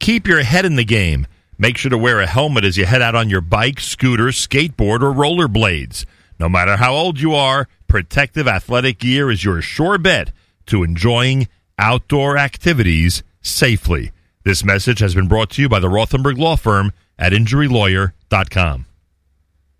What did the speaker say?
Keep your head in the game. Make sure to wear a helmet as you head out on your bike, scooter, skateboard, or rollerblades. No matter how old you are, protective athletic gear is your sure bet to enjoying outdoor activities safely. This message has been brought to you by the Rothenberg Law Firm at InjuryLawyer.com.